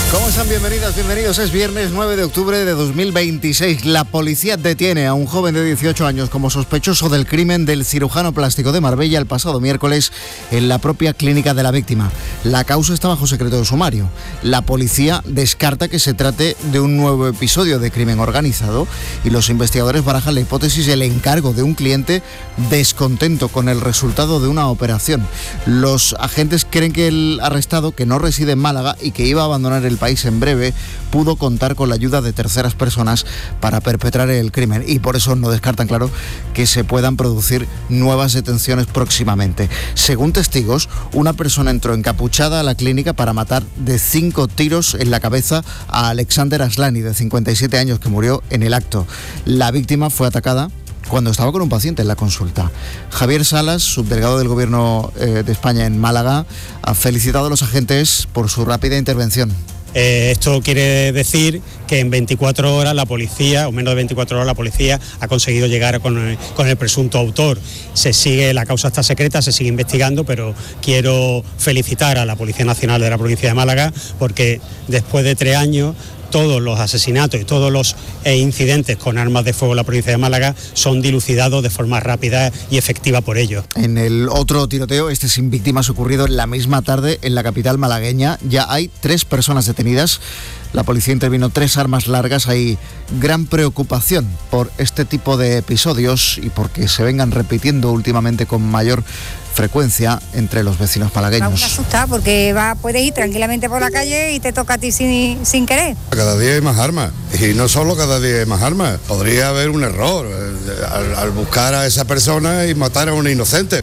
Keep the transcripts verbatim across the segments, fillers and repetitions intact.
¿Cómo están? Bienvenidas, bienvenidos. Es viernes nueve de octubre de dos mil veintiséis. La policía detiene a un joven de dieciocho años como sospechoso del crimen del cirujano plástico de Marbella el pasado miércoles en la propia clínica de la víctima. La causa está bajo secreto de sumario. La policía descarta que se trate de un nuevo episodio de crimen organizado y los investigadores barajan la hipótesis del encargo de un cliente descontento con el resultado de una operación. Los agentes creen que el arrestado, que no reside en Málaga y que iba a abandonar el país en breve, pudo contar con la ayuda de terceras personas para perpetrar el crimen y por eso no descartan, claro, que se puedan producir nuevas detenciones próximamente. Según testigos, una persona entró encapuchada a la clínica para matar de cinco tiros en la cabeza a Alexander Aslani, de cincuenta y siete años, que murió en el acto. La víctima fue atacada cuando estaba con un paciente en la consulta. Javier Salas, subdelegado del Gobierno eh, de España en Málaga, ha felicitado a los agentes por su rápida intervención. Eh, esto quiere decir que en veinticuatro horas la policía, o menos de veinticuatro horas, la policía ha conseguido llegar con el, con el presunto autor. Se sigue, la causa está secreta, se sigue investigando, pero quiero felicitar a la Policía Nacional de la provincia de Málaga porque después de tres años todos los asesinatos y todos los eh, incidentes con armas de fuego en la provincia de Málaga son dilucidados de forma rápida y efectiva por ello. En el otro tiroteo, este sin víctimas ocurrido en la misma tarde en la capital malagueña, ya hay tres personas detenidas. La policía intervino tres armas largas. Hay gran preocupación por este tipo de episodios y porque se vengan repitiendo últimamente con mayor frecuencia entre los vecinos malagueños. Me asusta porque va, puedes ir tranquilamente por la calle y te toca a ti sin, sin querer. Cada día hay más armas y no solo cada día hay más armas. Podría haber un error al, al buscar a esa persona y matar a un inocente.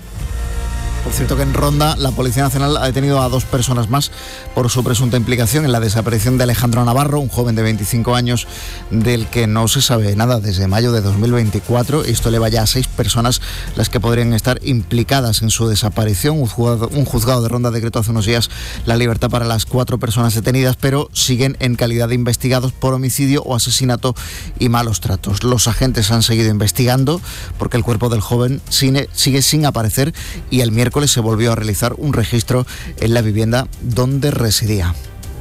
Por cierto que en Ronda la Policía Nacional ha detenido a dos personas más por su presunta implicación en la desaparición de Alejandro Navarro, un joven de veinticinco años del que no se sabe nada desde mayo de dos mil veinticuatro. Esto eleva ya a seis personas las que podrían estar implicadas en su desaparición. Un juzgado, un juzgado de Ronda decretó hace unos días la libertad para las cuatro personas detenidas, pero siguen en calidad de investigados por homicidio o asesinato y malos tratos. Los agentes han seguido investigando porque el cuerpo del joven sigue, sigue sin aparecer y el miércoles se volvió a realizar un registro en la vivienda donde residía.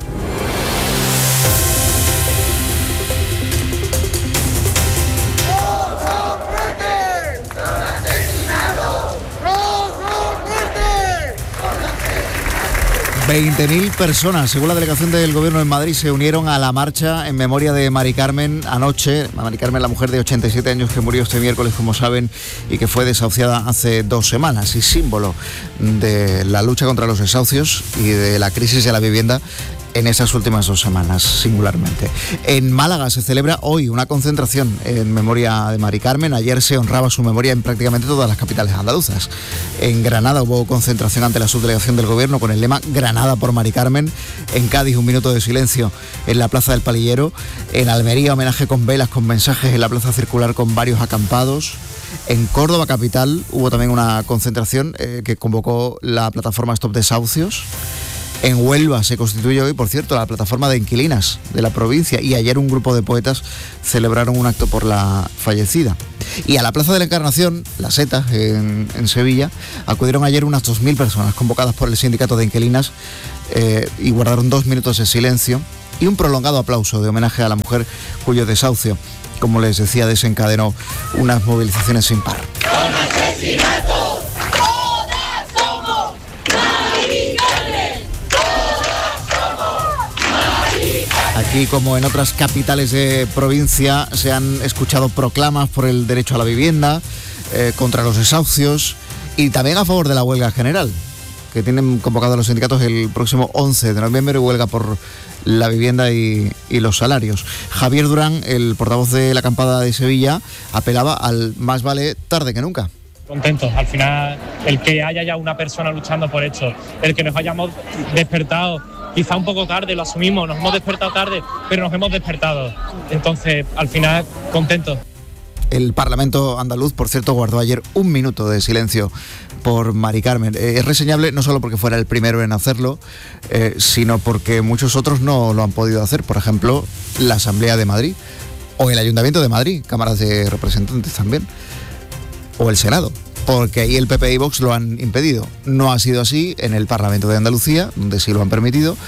veinte mil personas, según la delegación del Gobierno en Madrid, se unieron a la marcha en memoria de Mari Carmen anoche. Mari Carmen, la mujer de ochenta y siete años que murió este miércoles, como saben, y que fue desahuciada hace dos semanas, y símbolo de la lucha contra los desahucios y de la crisis de la vivienda en esas últimas dos semanas, singularmente. En Málaga se celebra hoy una concentración en memoria de Mari Carmen. Ayer se honraba su memoria en prácticamente todas las capitales andaluzas. En Granada hubo concentración ante la subdelegación del Gobierno con el lema Granada por Mari Carmen. En Cádiz un minuto de silencio en la Plaza del Palillero. En Almería homenaje con velas, con mensajes en la Plaza Circular con varios acampados. En Córdoba capital hubo también una concentración eh, que convocó la plataforma Stop Desahucios. En Huelva se constituye hoy, por cierto, la plataforma de inquilinas de la provincia y ayer un grupo de poetas celebraron un acto por la fallecida. Y a la Plaza de la Encarnación, la Seta, en, en Sevilla, acudieron ayer unas dos mil personas convocadas por el sindicato de inquilinas eh, y guardaron dos minutos de silencio y un prolongado aplauso de homenaje a la mujer cuyo desahucio, como les decía, desencadenó unas movilizaciones sin par. Aquí, como en otras capitales de provincia, se han escuchado proclamas por el derecho a la vivienda, eh, contra los desahucios y también a favor de la huelga general, que tienen convocado los sindicatos el próximo once de noviembre, huelga por la vivienda y, y los salarios. Javier Durán, el portavoz de la acampada de Sevilla, apelaba al más vale tarde que nunca. Contentos, al final el que haya ya una persona luchando por esto, el que nos hayamos despertado quizá un poco tarde, lo asumimos, nos hemos despertado tarde, pero nos hemos despertado, entonces al final contentos. El Parlamento andaluz, por cierto, guardó ayer un minuto de silencio por Mari Carmen. Eh, es reseñable no solo porque fuera el primero en hacerlo, eh, sino porque muchos otros no lo han podido hacer. Por ejemplo, la Asamblea de Madrid o el Ayuntamiento de Madrid, cámaras de representantes también, o el Senado, porque ahí el P P y Vox lo han impedido. No ha sido así en el Parlamento de Andalucía, donde sí lo han permitido,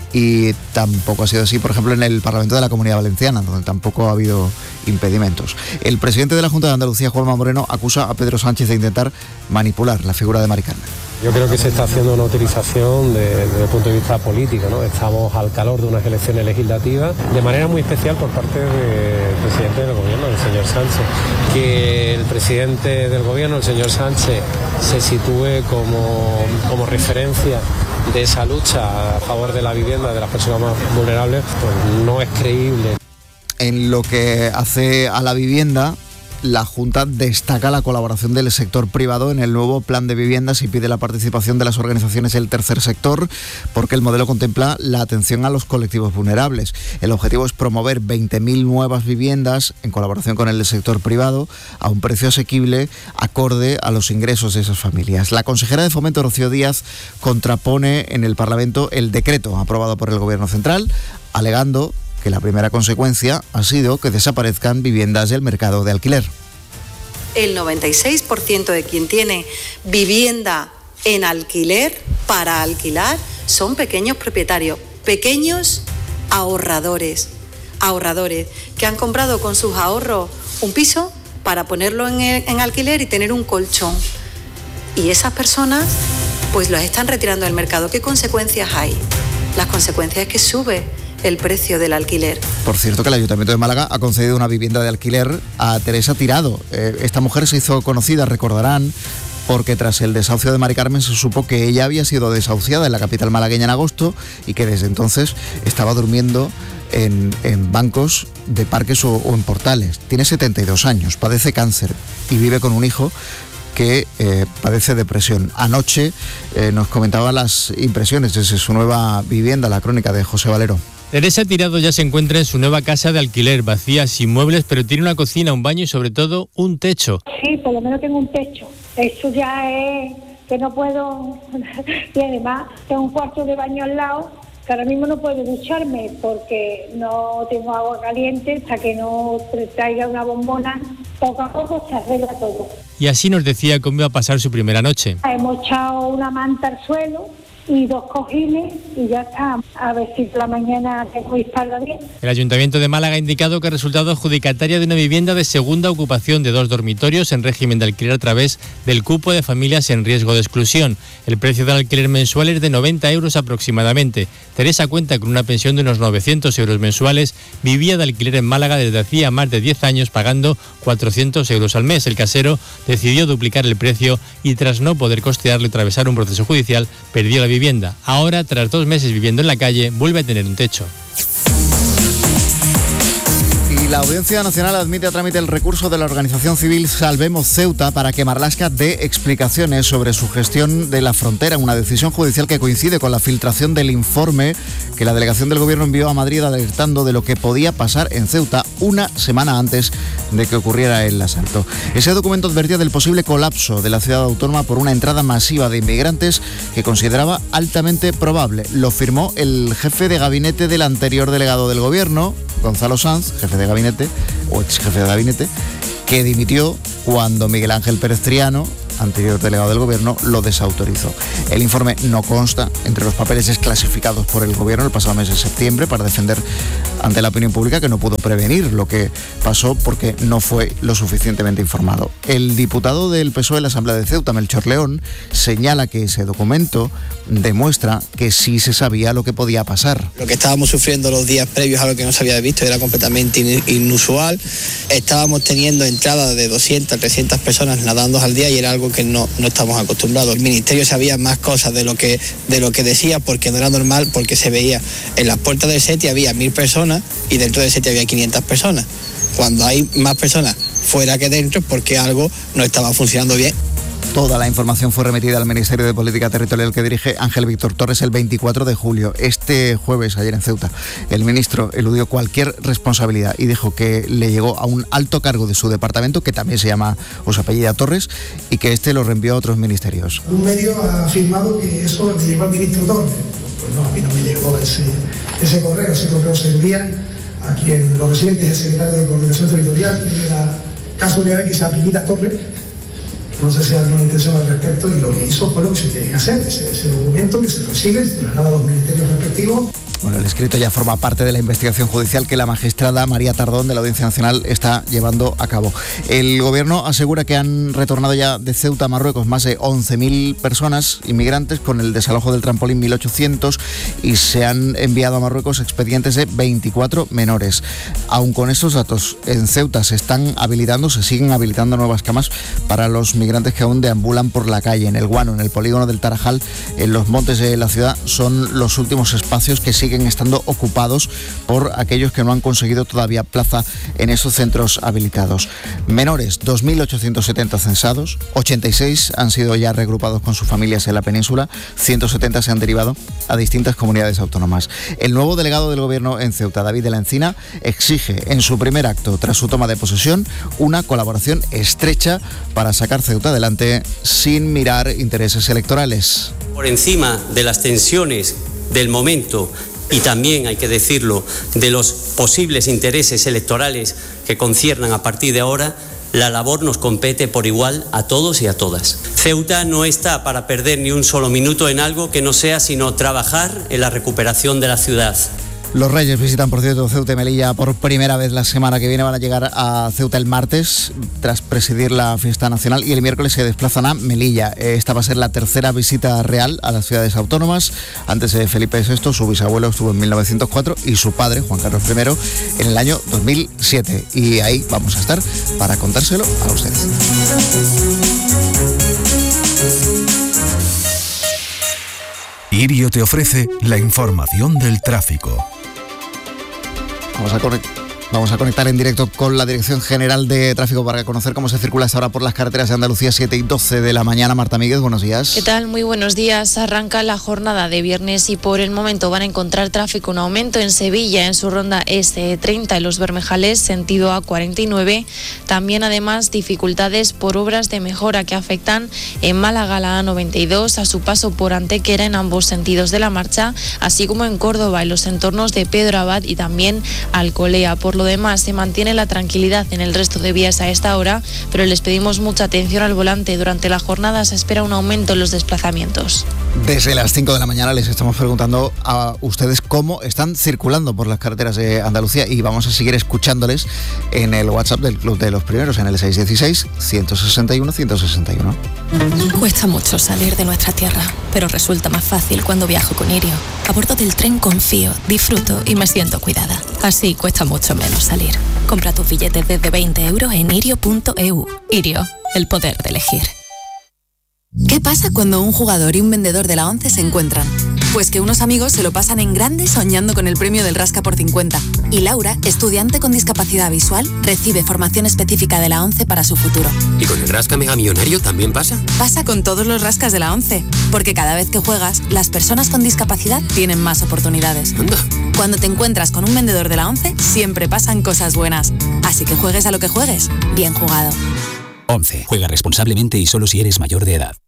y tampoco ha sido así, por ejemplo, en el Parlamento de la Comunidad Valenciana, donde tampoco ha habido impedimentos. El presidente de la Junta de Andalucía, Juanma Moreno, acusa a Pedro Sánchez de intentar manipular la figura de Mari Carmen. Yo creo que se está haciendo una utilización de, desde el punto de vista político, ¿no? Estamos al calor de unas elecciones legislativas, de manera muy especial por parte del presidente del gobierno, el señor Sánchez. Que el presidente del gobierno, el señor Sánchez, se sitúe como, como referencia de esa lucha a favor de la vivienda de las personas más vulnerables, pues no es creíble. En lo que hace a la vivienda, la Junta destaca la colaboración del sector privado en el nuevo plan de viviendas y pide la participación de las organizaciones del tercer sector, porque el modelo contempla la atención a los colectivos vulnerables. El objetivo es promover veinte mil nuevas viviendas en colaboración con el sector privado a un precio asequible acorde a los ingresos de esas familias. La consejera de Fomento, Rocío Díaz, contrapone en el Parlamento el decreto aprobado por el Gobierno central, alegando que la primera consecuencia ha sido que desaparezcan viviendas del mercado de alquiler. El noventa y seis por ciento de quien tiene vivienda en alquiler para alquilar son pequeños propietarios, pequeños ahorradores, ahorradores que han comprado con sus ahorros un piso para ponerlo en, el, en alquiler y tener un colchón. Y esas personas pues los están retirando del mercado. ¿Qué consecuencias hay? Las consecuencias es que sube el precio del alquiler. Por cierto, que el Ayuntamiento de Málaga ha concedido una vivienda de alquiler a Teresa Tirado. Eh, esta mujer se hizo conocida, recordarán, porque tras el desahucio de Mari Carmen se supo que ella había sido desahuciada en la capital malagueña en agosto y que desde entonces estaba durmiendo en, en bancos de parques o, o en portales. Tiene setenta y dos años, padece cáncer y vive con un hijo que eh, padece depresión. Anoche eh, nos comentaba las impresiones desde su nueva vivienda, la crónica de José Valero. Teresa Tirado ya se encuentra en su nueva casa de alquiler, vacía, sin muebles, pero tiene una cocina, un baño y sobre todo un techo. Sí, por lo menos tengo un techo. Eso ya es que no puedo. Y además tengo un cuarto de baño al lado, que ahora mismo no puedo ducharme porque no tengo agua caliente, hasta que no traiga una bombona. Poco a poco se arregla todo. Y así nos decía cómo iba a pasar su primera noche. Hemos echado una manta al suelo y dos cojines y ya está. A ver si por la mañana tengo que estarla bien. El Ayuntamiento de Málaga ha indicado que ha resultado adjudicataria de una vivienda de segunda ocupación de dos dormitorios en régimen de alquiler a través del cupo de familias en riesgo de exclusión. El precio del alquiler mensual es de noventa euros aproximadamente. Teresa cuenta con una pensión de unos novecientos euros mensuales. Vivía de alquiler en Málaga desde hacía más de diez años pagando cuatrocientos euros al mes. El casero decidió duplicar el precio y tras no poder costearlo y atravesar un proceso judicial, perdió la vivienda. Vivienda. Ahora, tras dos meses viviendo en la calle, vuelve a tener un techo. Y la Audiencia Nacional admite a trámite el recurso de la organización civil Salvemos Ceuta para que Marlaska dé explicaciones sobre su gestión de la frontera, una decisión judicial que coincide con la filtración del informe que la delegación del Gobierno envió a Madrid alertando de lo que podía pasar en Ceuta una semana antes de que ocurriera el asalto. Ese documento advertía del posible colapso de la ciudad autónoma por una entrada masiva de inmigrantes que consideraba altamente probable. Lo firmó el jefe de gabinete del anterior delegado del Gobierno, Gonzalo Sanz, jefe de gabinete o ex jefe de gabinete, que dimitió cuando Miguel Ángel Pérez Triano, anterior delegado del Gobierno, lo desautorizó. El informe no consta entre los papeles desclasificados por el Gobierno el pasado mes de septiembre para defender ante la opinión pública que no pudo prevenir lo que pasó porque no fue lo suficientemente informado. El diputado del P S O E en la Asamblea de Ceuta, Melchor León, señala que ese documento demuestra que sí se sabía lo que podía pasar. Lo que estábamos sufriendo los días previos a lo que no se había visto era completamente inusual. Estábamos teniendo entradas de doscientas, trescientas personas nadando al día y era algo que no, no estamos acostumbrados. El Ministerio sabía más cosas de lo que de lo que decía porque no era normal, porque se veía en las puertas del SETI había mil personas y dentro del SETI había quinientas personas. Cuando hay más personas fuera que dentro es porque algo no estaba funcionando bien. Toda la información fue remitida al Ministerio de Política Territorial que dirige Ángel Víctor Torres el veinticuatro de julio. Este jueves, ayer en Ceuta, el ministro eludió cualquier responsabilidad y dijo que le llegó a un alto cargo de su departamento, que también se llama o se apellida Torres, y que este lo reenvió a otros ministerios. Un medio ha afirmado que eso le llegó al ministro Torres. Pues no, a mí no me llegó ese, ese correo. Ese correo se envía a quien lo recibe, que es el secretario de Coordinación Territorial, que es la casualidad que se apellida Torres. No sé si hay alguna intención al respecto y lo que hizo fue lo que se tiene que hacer, ese, ese documento que se recibe, se traslada a los ministerios respectivos. Bueno, el escrito ya forma parte de la investigación judicial que la magistrada María Tardón de la Audiencia Nacional está llevando a cabo. El gobierno asegura que han retornado ya de Ceuta a Marruecos más de once mil personas inmigrantes con el desalojo del trampolín mil ochocientos y se han enviado a Marruecos expedientes de veinticuatro menores. Aun con estos datos, en Ceuta se están habilitando, se siguen habilitando nuevas camas para los migrantes que aún deambulan por la calle. En el Guano, en el polígono del Tarajal, en los montes de la ciudad, son los últimos espacios que siguen estando ocupados por aquellos que no han conseguido todavía plaza en esos centros habilitados. Menores, dos mil ochocientos setenta censados, ochenta y seis han sido ya regrupados con sus familias en la península, ciento setenta se han derivado a distintas comunidades autónomas. El nuevo delegado del gobierno en Ceuta, David de la Encina, exige en su primer acto tras su toma de posesión una colaboración estrecha para sacar Ceuta adelante sin mirar intereses electorales. Por encima de las tensiones del momento y también, hay que decirlo, de los posibles intereses electorales que conciernan a partir de ahora, la labor nos compete por igual a todos y a todas. Ceuta no está para perder ni un solo minuto en algo que no sea sino trabajar en la recuperación de la ciudad. Los Reyes visitan, por cierto, Ceuta y Melilla por primera vez la semana que viene. Van a llegar a Ceuta el martes tras presidir la fiesta nacional y el miércoles se desplazan a Melilla. Esta va a ser la tercera visita real a las ciudades autónomas. Antes de Felipe sexto, su bisabuelo estuvo en mil novecientos cuatro y su padre, Juan Carlos primero, en el año dos mil siete. Y ahí vamos a estar para contárselo a ustedes. Irio te ofrece la información del tráfico. Vamos a, conect- vamos a conectar en directo con la Dirección General de Tráfico para conocer cómo se circula hasta ahora por las carreteras de Andalucía, siete y doce de la mañana. Marta Míguez, buenos días. ¿Qué tal? Muy buenos días. Arranca la jornada de viernes y por el momento van a encontrar tráfico, un aumento en Sevilla en su ronda ese treinta en Los Bermejales, sentido A cuarenta y nueve. También además dificultades por obras de mejora que afectan en Málaga la A noventa y dos, a su paso por Antequera en ambos sentidos de la marcha, así como en Córdoba en los entornos de Pedro Abad y también Alcolea. Por lo demás, se mantiene la tranquilidad en el resto de vías a esta hora, pero les pedimos mucha atención al volante. Durante la jornada se espera un aumento en los desplazamientos. Desde las cinco de la mañana les estamos preguntando a ustedes cómo están circulando por las carreteras de Andalucía y vamos a seguir escuchándoles en el WhatsApp del Club de los Primeros, en el seis uno seis, uno seis uno, uno seis uno. Cuesta mucho salir de nuestra tierra, pero resulta más fácil cuando viajo con Irio. A bordo del tren confío, disfruto y me siento cuidada. Así cuesta mucho menos salir. Compra tus billetes desde veinte euros en irio punto e u. Irio, el poder de elegir. ¿Qué pasa cuando un jugador y un vendedor de la ONCE se encuentran? Pues que unos amigos se lo pasan en grande soñando con el premio del Rasca por cincuenta. Y Laura, estudiante con discapacidad visual, recibe formación específica de la ONCE para su futuro. ¿Y con el Rasca Mega Millonario también pasa? Pasa con todos los rascas de la ONCE, porque cada vez que juegas, las personas con discapacidad tienen más oportunidades. Anda. Cuando te encuentras con un vendedor de la ONCE, siempre pasan cosas buenas. Así que juegues a lo que juegues, bien jugado. ONCE. Juega responsablemente y solo si eres mayor de edad.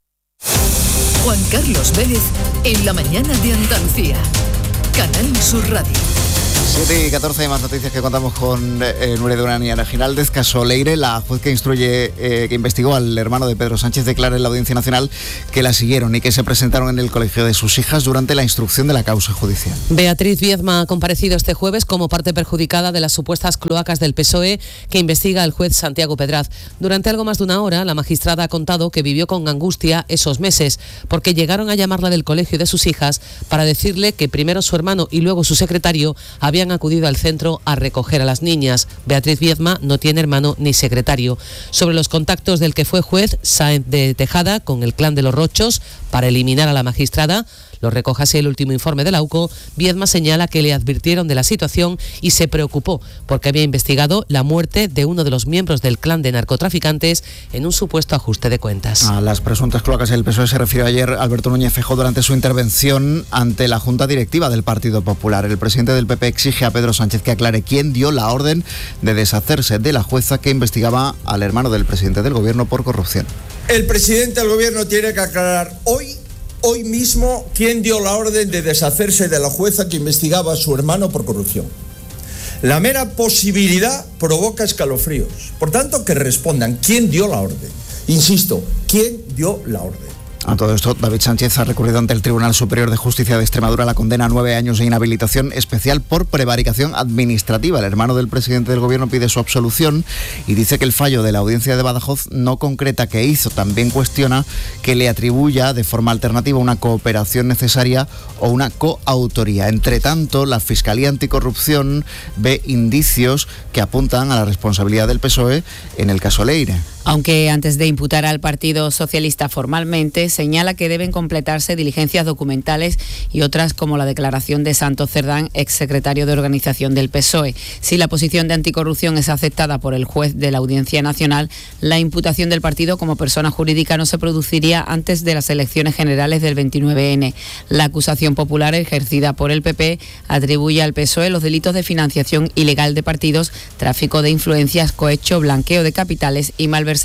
Juan Carlos Vélez en la mañana de Andalucía. Canal Sur Radio. siete y catorce, más noticias que contamos con eh, Nuria Durán y Ana Giraldez. Caso Leire, la juez que instruye, eh, que investigó al hermano de Pedro Sánchez, declara en la Audiencia Nacional que la siguieron y que se presentaron en el colegio de sus hijas durante la instrucción de la causa judicial. Beatriz Viedma ha comparecido este jueves como parte perjudicada de las supuestas cloacas del P S O E que investiga el juez Santiago Pedraz. Durante algo más de una hora, la magistrada ha contado que vivió con angustia esos meses porque llegaron a llamarla del colegio de sus hijas para decirle que primero su hermano y luego su secretario habían acudido al centro a recoger a las niñas. Beatriz Viedma no tiene hermano ni secretario. Sobre los contactos del que fue juez Sáenz de Tejada con el clan de los Rochos para eliminar a la magistrada, lo recoge así el último informe de la U C O, Viedma señala que le advirtieron de la situación y se preocupó porque había investigado la muerte de uno de los miembros del clan de narcotraficantes en un supuesto ajuste de cuentas. A las presuntas cloacas del P S O E se refirió ayer Alberto Núñez Feijóo durante su intervención ante la Junta Directiva del Partido Popular. El presidente del P P exige a Pedro Sánchez que aclare quién dio la orden de deshacerse de la jueza que investigaba al hermano del presidente del Gobierno por corrupción. El presidente del Gobierno tiene que aclarar hoy Hoy mismo, ¿quién dio la orden de deshacerse de la jueza que investigaba a su hermano por corrupción? La mera posibilidad provoca escalofríos. Por tanto, que respondan, ¿quién dio la orden? Insisto, ¿quién dio la orden? A todo esto, David Sánchez ha recurrido ante el Tribunal Superior de Justicia de Extremadura la condena a nueve años de inhabilitación especial por prevaricación administrativa. El hermano del presidente del Gobierno pide su absolución y dice que el fallo de la Audiencia de Badajoz no concreta qué hizo. También cuestiona que le atribuya de forma alternativa una cooperación necesaria o una coautoría. Entre tanto, la Fiscalía Anticorrupción ve indicios que apuntan a la responsabilidad del P S O E en el caso Leire. Aunque antes de imputar al Partido Socialista formalmente, señala que deben completarse diligencias documentales y otras como la declaración de Santos Cerdán, exsecretario de organización del P S O E. Si la posición de anticorrupción es aceptada por el juez de la Audiencia Nacional, la imputación del partido como persona jurídica no se produciría antes de las elecciones generales del veintinueve ene. La acusación popular ejercida por el P P atribuye al P S O E los delitos de financiación ilegal de partidos, tráfico de influencias, cohecho, blanqueo de capitales y malversación.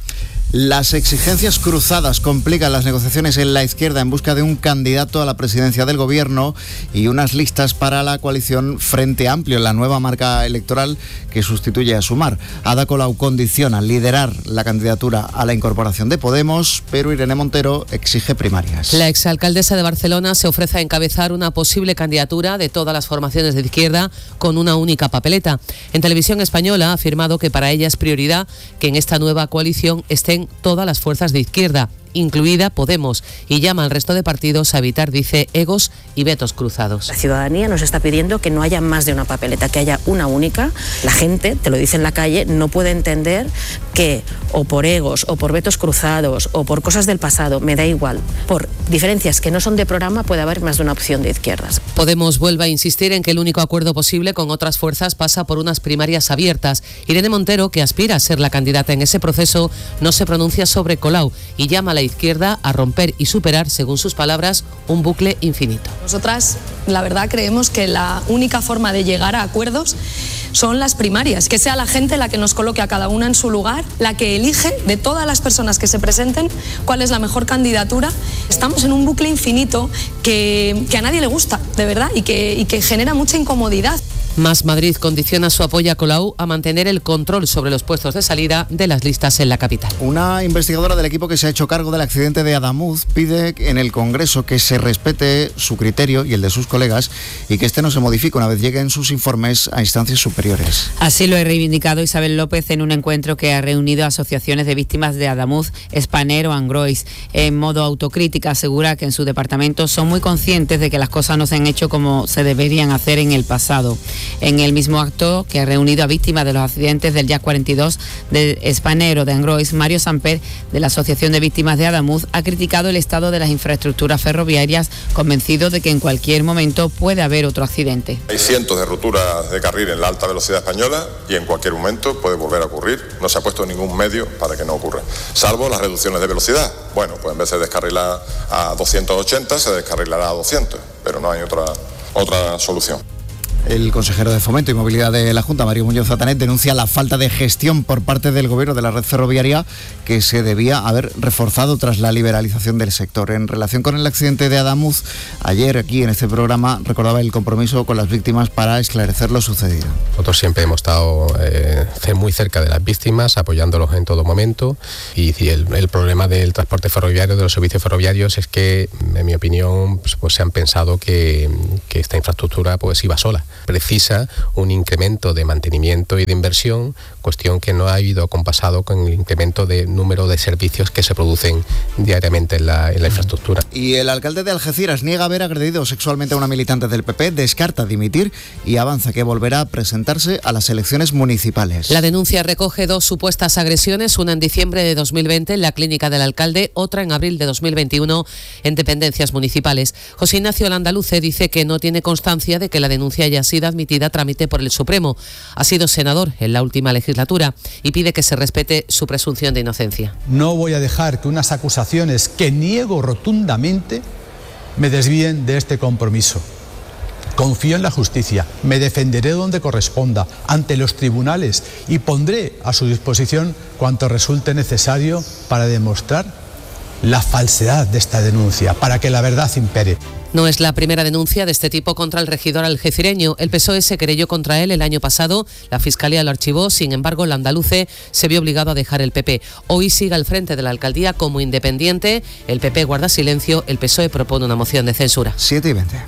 Las exigencias cruzadas complican las negociaciones en la izquierda en busca de un candidato a la presidencia del Gobierno y unas listas para la coalición Frente Amplio, la nueva marca electoral que sustituye a Sumar. Ada Colau condiciona liderar la candidatura a la incorporación de Podemos, pero Irene Montero exige primarias. La exalcaldesa de Barcelona se ofrece a encabezar una posible candidatura de todas las formaciones de izquierda con una única papeleta. En Televisión Española ha afirmado que para ella es prioridad que en esta nueva coalición estén todas las fuerzas de izquierda, incluida Podemos, y llama al resto de partidos a evitar, dice, egos y vetos cruzados. La ciudadanía nos está pidiendo que no haya más de una papeleta, que haya una única. La gente, te lo dice en la calle, no puede entender que o por egos, o por vetos cruzados, o por cosas del pasado, me da igual, por diferencias que no son de programa puede haber más de una opción de izquierdas. Podemos vuelve a insistir en que el único acuerdo posible con otras fuerzas pasa por unas primarias abiertas. Irene Montero, que aspira a ser la candidata en ese proceso, no se pronuncia sobre Colau y llama a la izquierda a romper y superar, según sus palabras, un bucle infinito. Nosotras, la verdad, creemos que la única forma de llegar a acuerdos son las primarias, que sea la gente la que nos coloque a cada una en su lugar, la que elige de todas las personas que se presenten cuál es la mejor candidatura. Estamos en un bucle infinito que, que a nadie le gusta, de verdad, y que, y que genera mucha incomodidad. Más Madrid condiciona su apoyo a Colau a mantener el control sobre los puestos de salida de las listas en la capital. Una investigadora del equipo que se ha hecho cargo del accidente de Adamuz pide en el Congreso que se respete su criterio y el de sus colegas y que este no se modifique una vez lleguen sus informes a instancias superiores. Así lo ha reivindicado Isabel López en un encuentro que ha reunido a asociaciones de víctimas de Adamuz, Spanair o Angrois. En modo autocrítica asegura que en su departamento son muy conscientes de que las cosas no se han hecho como se deberían hacer en el pasado. En el mismo acto que ha reunido a víctimas de los accidentes del Jazz cuarenta y dos, de Spanair o de Angrois, Mario Samper, de la Asociación de Víctimas de Adamuz, ha criticado el estado de las infraestructuras ferroviarias, convencido de que en cualquier momento puede haber otro accidente. Hay cientos de rupturas de carril en la alta velocidad española y en cualquier momento puede volver a ocurrir. No se ha puesto ningún medio para que no ocurra, salvo las reducciones de velocidad. Bueno, pues en vez de descarrilar a doscientos ochenta, se descarrilará a doscientos, pero no hay otra, otra solución. El consejero de Fomento y Movilidad de la Junta, Mario Muñoz Atanet, denuncia la falta de gestión por parte del Gobierno de la red ferroviaria que se debía haber reforzado tras la liberalización del sector. En relación con el accidente de Adamuz, ayer aquí en este programa recordaba el compromiso con las víctimas para esclarecer lo sucedido. Nosotros siempre hemos estado eh, muy cerca de las víctimas, apoyándolos en todo momento, y, y el, el problema del transporte ferroviario, de los servicios ferroviarios, es que, en mi opinión, pues, pues se han pensado que, que esta infraestructura pues iba sola. Precisa un incremento de mantenimiento y de inversión, cuestión que no ha ido compasado con el incremento de número de servicios que se producen diariamente en la, en la infraestructura. Y el alcalde de Algeciras niega haber agredido sexualmente a una militante del P P, descarta dimitir y avanza que volverá a presentarse a las elecciones municipales. La denuncia recoge dos supuestas agresiones, una en diciembre de dos mil veinte en la clínica del alcalde, otra en abril de dos mil veintiuno en dependencias municipales. José Ignacio Landaluce dice que no tiene constancia de que la denuncia haya sido admitida a trámite por el Supremo. Ha sido senador en la última legislatura y pide que se respete su presunción de inocencia. No voy a dejar que unas acusaciones que niego rotundamente me desvíen de este compromiso. Confío en la justicia, me defenderé donde corresponda, ante los tribunales, y pondré a su disposición cuanto resulte necesario para demostrar la falsedad de esta denuncia, para que la verdad impere. No es la primera denuncia de este tipo contra el regidor algecireño. El P S O E se querelló contra él el año pasado, la Fiscalía lo archivó, sin embargo el andaluce se vio obligado a dejar el P P. Hoy sigue al frente de la alcaldía como independiente, el P P guarda silencio, el P S O E propone una moción de censura. siete y veinte.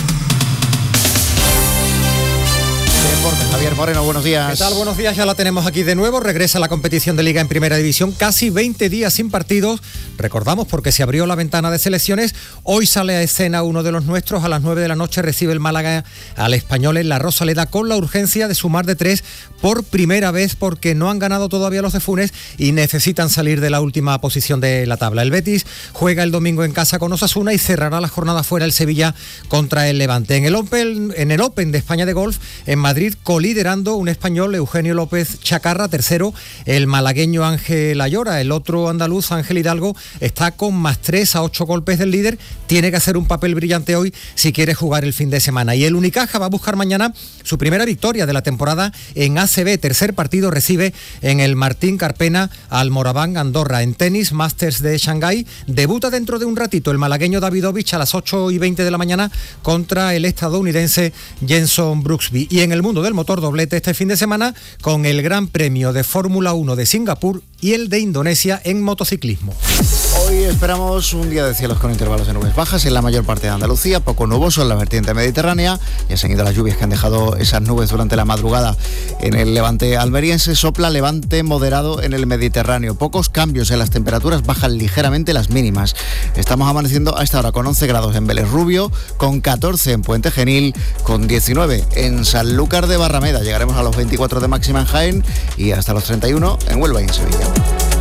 Javier Moreno, buenos días. ¿Qué tal? Buenos días, ya la tenemos aquí de nuevo. Regresa la competición de Liga en Primera División, casi veinte días sin partidos. Recordamos porque se abrió la ventana de selecciones. Hoy sale a escena uno de los nuestros. A las nueve de la noche recibe el Málaga al Español en la Rosaleda con la urgencia de sumar de tres por primera vez porque no han ganado todavía los de Funes y necesitan salir de la última posición de la tabla. El Betis juega el domingo en casa con Osasuna y cerrará la jornada fuera el Sevilla contra el Levante. En el Open, en el Open de España de golf en Madrid, liderando un español, Eugenio López Chacarra, tercero, el malagueño Ángel Ayora, el otro andaluz, Ángel Hidalgo, está con más tres a ocho golpes del líder, tiene que hacer un papel brillante hoy si quiere jugar el fin de semana. Y el Unicaja va a buscar mañana su primera victoria de la temporada en A C B, tercer partido recibe en el Martín Carpena al Moraván Andorra. En tenis, Masters de Shanghái, debuta dentro de un ratito el malagueño Davidovich a las ocho y veinte de la mañana contra el estadounidense Jenson Brooksby. Y en el mundo del motor, doblete este fin de semana con el Gran Premio de Fórmula uno de Singapur y el de Indonesia en motociclismo. Hoy esperamos un día de cielos con intervalos de nubes bajas en la mayor parte de Andalucía, poco nuboso en la vertiente mediterránea. Ya se han ido las lluvias que han dejado esas nubes durante la madrugada en el levante almeriense. Sopla levante moderado en el Mediterráneo. Pocos cambios en las temperaturas, bajan ligeramente las mínimas. Estamos amaneciendo a esta hora con once grados en Vélez Rubio, con catorce en Puente Genil, con diecinueve en Sanlúcar de Barrameda. Llegaremos a los veinticuatro de máxima en Jaén y hasta los treinta y uno en Huelva y en Sevilla.